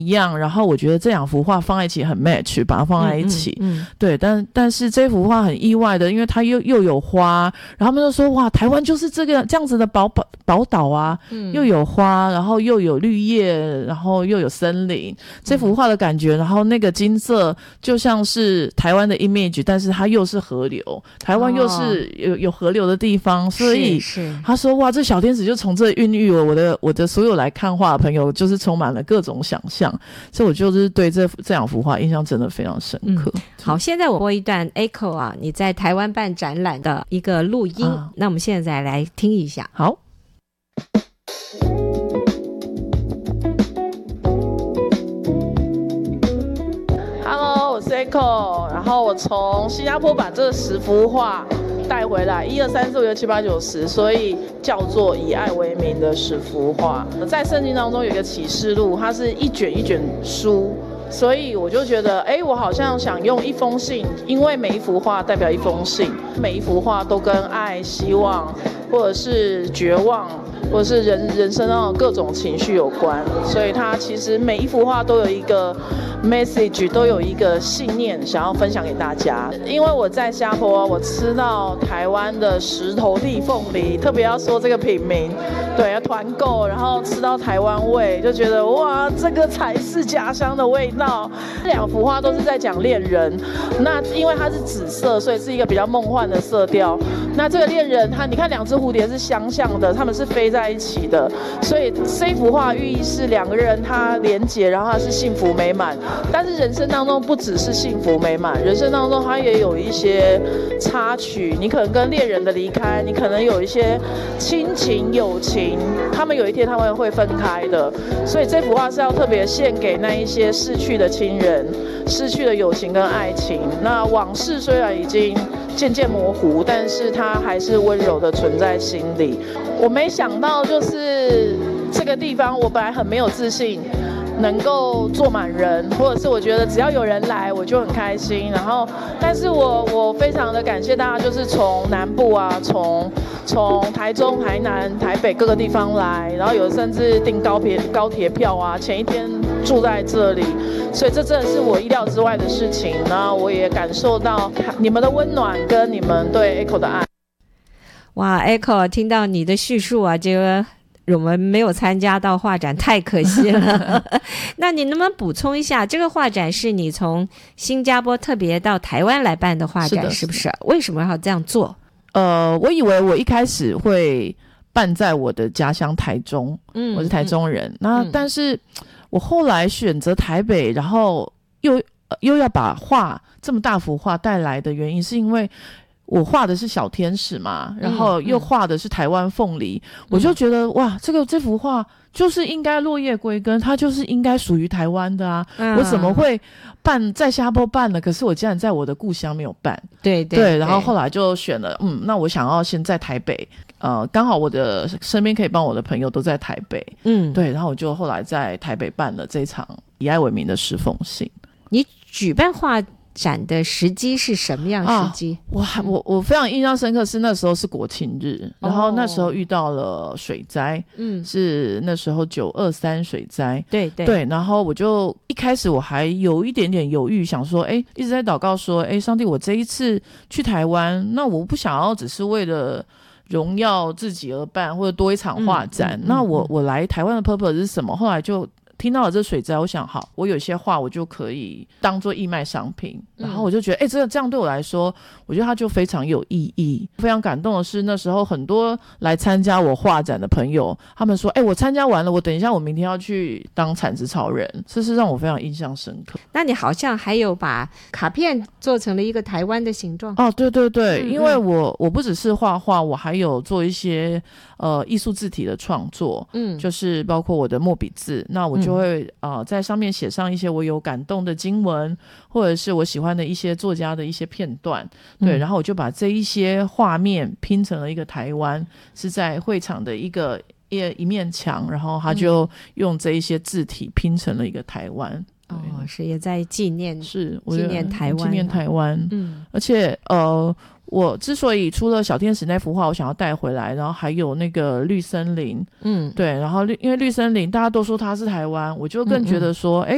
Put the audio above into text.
一样，然后我觉得这两幅画放在一起很 match， 把它放在一起，对，但是这幅画很意外的，因为它又有花，然后他们就说哇，台湾就是这样子的宝岛啊，又有花，然后又有绿叶，然后又有森林，这幅画的感觉，然后那个金色就像是台湾的 image， 但是它又是河流，台湾又是有河流的地方，所以他说哇，这小天使就从这孕育了我的所有来看画的朋友，就是充满了各种想象，所以我就是对这两幅画印象真的非常深刻。 好，现在我播一段 Echo 啊，你在台湾办展览的一个录音，那我们现在来听一下。 好。Hello， 我是 Echo， 然后我从新加坡把这10幅画带回来，1、2、3、4、5、6、7、8、9、10，所以叫做以爱为名的10幅画。在圣经当中有一个启示录，它是一卷一卷书，所以我就觉得，我好像想用一封信，因为每一幅画代表一封信，每一幅画都跟爱、希望，或者是绝望，或者是人生上的各种情绪有关，所以它其实每一幅画都有一个 message， 都有一个信念想要分享给大家。因为我在新加坡，我吃到台湾的石头地凤梨，特别要说这个品名，对，要团购，然后吃到台湾味，就觉得哇，这个才是家乡的味道。这2幅画都是在讲恋人，那因为它是紫色，所以是一个比较梦幻的色调。那这个恋人，你看2只蝴蝶是相像的，他们是飞在一起的，所以这一幅画寓意是2个人他连结，然后他是幸福美满。但是人生当中不只是幸福美满，人生当中它也有一些插曲，你可能跟恋人的离开，你可能有一些亲情友情，他们有一天他们会分开的，所以这幅画是要特别献给那一些逝去的亲人，逝去的友情跟爱情。那往事虽然已经渐渐模糊，但是它还是温柔的存在心里。我没想到就是这个地方，我本来很没有自信能够坐满人，或者是我觉得只要有人来我就很开心，然后但是我非常的感谢大家，就是从南部啊，从台中、台南、台北各个地方来，然后有甚至订高铁票啊，前一天住在这里，所以这真的是我意料之外的事情。然后我也感受到你们的温暖跟你们对 Echo 的爱。 哇 Echo 听到你的叙述啊，这个我们没有参加到画展，太可惜了。那你能不能补充一下，这个画展是你从新加坡特别到台湾来办的画展，是不是？为什么要这样做？ 我以为我一开始会办在我的家乡台中，我是台中人，但是我后来选择台北，然后又要把这么大幅画带来的原因，是因为我画的是小天使嘛，然后又画的是台湾凤梨，我就觉得哇，这幅画就是应该落叶归根，它就是应该属于台湾的啊，我怎么会在新加坡办了，可是我竟然在我的故乡没有办。对，然后后来就选了那我想要先在台北，刚好我的身边可以帮我的朋友都在台北，对，然后我就后来在台北办了这场以爱为名的10封信。 你举办画展的时机是什么样时机？ 我非常印象深刻，是那时候是国庆日，然后那时候遇到了水灾，是那时候923水灾，对，然后我就一开始我还有一点点犹豫，想说一直在祷告说上帝，我这一次去台湾，那我不想要只是为了荣耀自己而办，或者多一场画展，那我来台湾的 purpose 是什么？后来就听到了这水灾，我想好，我有些画我就可以当做义卖商品，然后我就觉得这样对我来说，我觉得它就非常有意义。非常感动的是，那时候很多来参加我画展的朋友，他们说我参加完了，我等一下我明天要去当产值超人，这是让我非常印象深刻。 那你好像还有把卡片做成了一个台湾的形状。 对，因为我不只是画画，我还有做一些艺术字体的创作，就是包括我的墨笔字，那我就会在上面写上一些我有感动的经文，或者是我喜欢的一些作家的一些片段，对，然后我就把这一些画面拼成了一个台湾，是在会场的一面墙，然后他就用这一些字体拼成了一个台湾。 是也在纪念台湾， 纪念台湾。而且我之所以除了小天使那幅画我想要带回来，然后还有那个绿森林，对，然后因为绿森林大家都说它是台湾，我就更觉得说